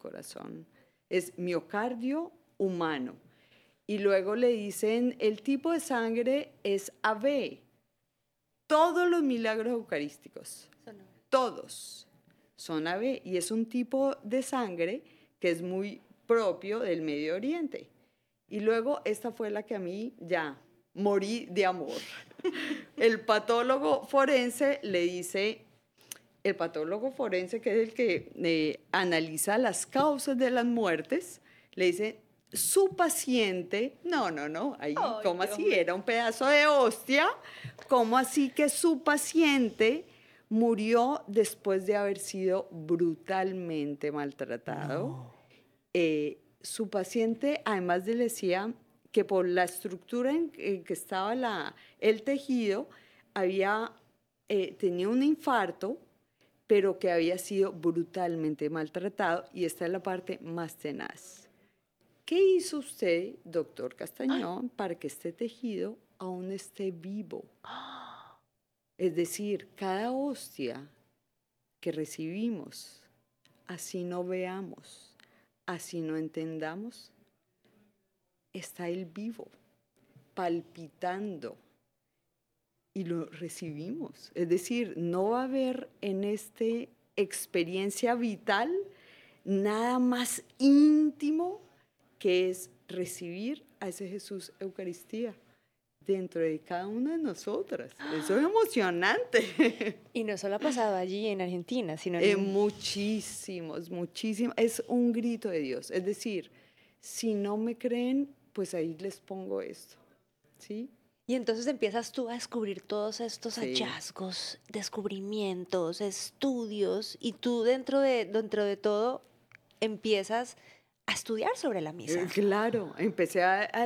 corazón. Es miocardio humano. Y luego le dicen, el tipo de sangre es AB. Todos los milagros eucarísticos, todos son AB. Y es un tipo de sangre que es muy propio del Medio Oriente. Y luego esta fue la que a mí ya morí de amor. El patólogo forense le dice, el patólogo forense, que es el que analiza las causas de las muertes, le dice, su paciente, no, ahí, Ay, ¿cómo Dios así? mío. Era un pedazo de hostia, ¿cómo así que su paciente murió después de haber sido brutalmente maltratado? No. Su paciente, además le decía que por la estructura en que estaba el tejido, había tenido un infarto, pero que había sido brutalmente maltratado, y esta es la parte más tenaz. ¿Qué hizo usted, doctor Castañón, para que este tejido aún esté vivo? Es decir, cada hostia que recibimos, así no veamos, así no entendamos, está él vivo, palpitando, y lo recibimos. Es decir, no va a haber en esta experiencia vital nada más íntimo que es recibir a ese Jesús Eucaristía dentro de cada una de nosotras. Eso es emocionante. Y no solo ha pasado allí en Argentina, sino en... Muchísimos. Es un grito de Dios. Es decir, si no me creen, pues ahí les pongo esto. ¿Sí? Y entonces empiezas tú a descubrir todos estos Sí. hallazgos, descubrimientos, estudios, y tú dentro de todo empiezas a estudiar sobre la misa. Claro, empecé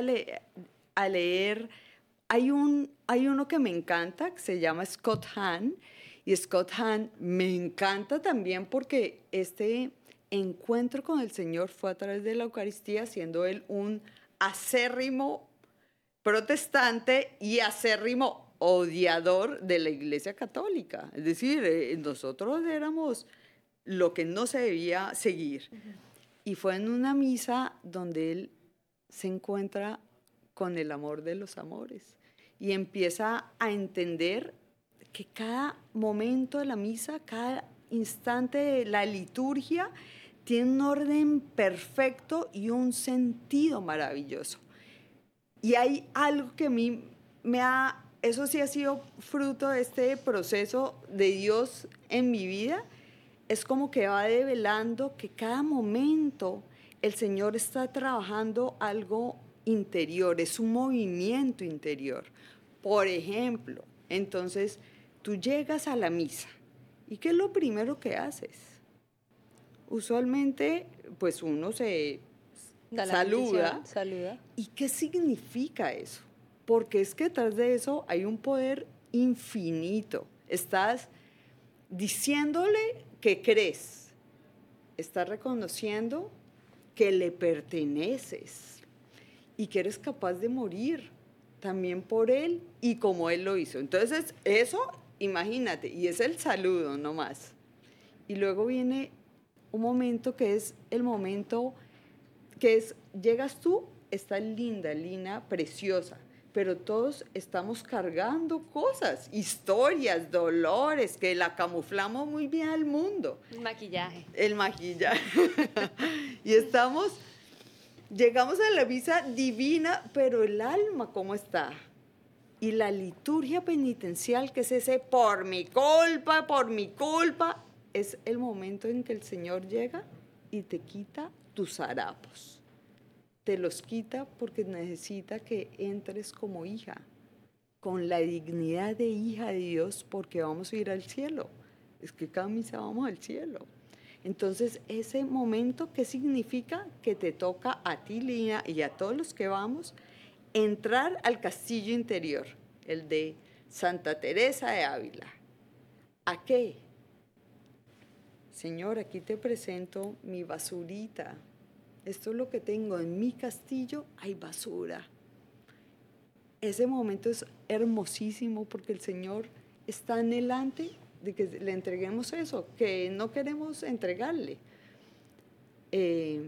a leer. Hay uno que me encanta, que se llama Scott Hahn, y Scott Hahn me encanta también porque este encuentro con el Señor fue a través de la Eucaristía, siendo él un acérrimo protestante y acérrimo odiador de la Iglesia Católica. Es decir, nosotros éramos lo que no se debía seguir. Y fue en una misa donde él se encuentra con el amor de los amores y empieza a entender que cada momento de la misa, cada instante de la liturgia, tiene un orden perfecto y un sentido maravilloso. Y hay algo que a mí eso sí ha sido fruto de este proceso de Dios en mi vida, es como que va develando que cada momento el Señor está trabajando algo interior, es un movimiento interior. Por ejemplo, entonces tú llegas a la misa, ¿y qué es lo primero que haces? Usualmente, pues uno se Da la saluda. bendición, saluda. ¿Y qué significa eso? Porque es que detrás de eso hay un poder infinito. Estás diciéndole que crees, estás reconociendo que le perteneces y que eres capaz de morir también por él y como él lo hizo. Entonces, eso, imagínate, y es el saludo nomás. Y luego viene un momento que es el momento que es, llegas tú, estás linda, preciosa, pero todos estamos cargando cosas, historias, dolores, que la camuflamos muy bien al mundo. Maquillaje. El maquillaje. Y llegamos a la misa divina, pero el alma, ¿cómo está? Y la liturgia penitencial, que es ese por mi culpa, es el momento en que el Señor llega y te quita tus harapos. Te los quita porque necesita que entres como hija, con la dignidad de hija de Dios, porque vamos a ir al cielo. Es que cada misa vamos al cielo. Entonces, ese momento, ¿qué significa? Que te toca a ti, Lina, y a todos los que vamos, entrar al castillo interior, el de Santa Teresa de Ávila. ¿A qué? Señor, aquí te presento mi basurita. Esto es lo que tengo. En mi castillo hay basura. Ese momento es hermosísimo porque el Señor está anhelante de que le entreguemos eso, que no queremos entregarle. eh,